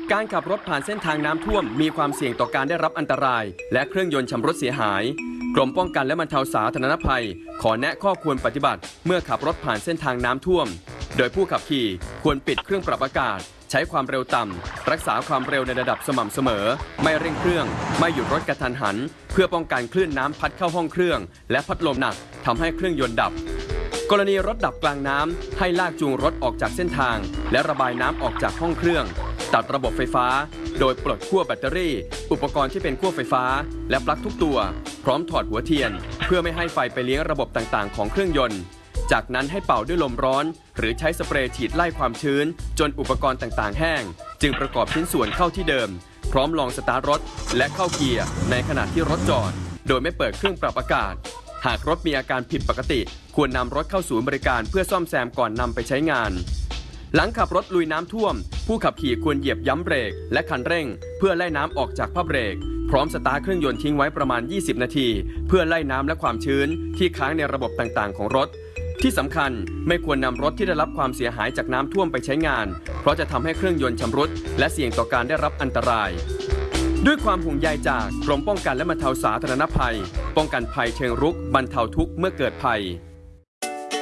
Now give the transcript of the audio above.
การขับรถผ่านเส้นทางน้ำท่วมมีความเสี่ยงต่อการได้รับอันตรายและเครื่องยนต์ชำรุดเสียหายกรมป้องกันและบรรเทาสาธารณภัยขอแนะข้อควรปฏิบัติเมื่อขับรถผ่านเส้นทางน้ำท่วมโดยผู้ขับขี่ควรปิดเครื่องปรับอากาศใช้ความเร็วต่ำรักษาความเร็วในระดับสม่ำเสมอไม่เร่งเครื่องไม่หยุดรถกระทันหันเพื่อป้องกันคลื่นน้ำพัดเข้าห้องเครื่องและพัดลมหนักทำให้เครื่องยนต์ดับกรณีรถดับกลางน้ำให้ลากจูงรถออกจากเส้นทางและระบายน้ำออกจากห้องเครื่องตัดระบบไฟฟ้าโดยปลดขั้วแบตเตอรี่อุปกรณ์ที่เป็นขั้วไฟฟ้าและปลั๊กทุกตัวพร้อมถอดหัวเทียนเพื่อไม่ให้ไฟไปเลี้ยงระบบต่างๆของเครื่องยนต์จากนั้นให้เป่าด้วยลมร้อนหรือใช้สเปรย์ฉีดไล่ความชื้นจนอุปกรณ์ต่างๆแห้งจึงประกอบชิ้นส่วนเข้าที่เดิมพร้อมลองสตาร์ทรถและเข้าเกียร์ในขณะที่รถจอดโดยไม่เปิดเครื่องปรับอากาศหากรถมีอาการผิดปกติควรนำรถเข้าศูนย์บริการเพื่อซ่อมแซมก่อนนำไปใช้งานหลังขับรถลุยน้ำท่วมผู้ขับขี่ควรเหยียบย้ำเบรกและคันเร่งเพื่อไล่น้ำออกจากผ้าเบรกพร้อมสตาร์ทเครื่องยนต์ทิ้งไว้ประมาณ20นาทีเพื่อไล่น้ำและความชื้นที่ค้างในระบบต่างๆของรถที่สำคัญไม่ควรนำรถที่ได้รับความเสียหายจากน้ำท่วมไปใช้งานเพราะจะทำให้เครื่องยนต์ชำรุดและเสี่ยงต่อการได้รับอันตรายด้วยความห่วงใยจากกรมป้องกันและบรรเทาสาธารณภัยป้องกันภัยเชิงรุกบรรเทาทุกข์เมื่อเกิดภัย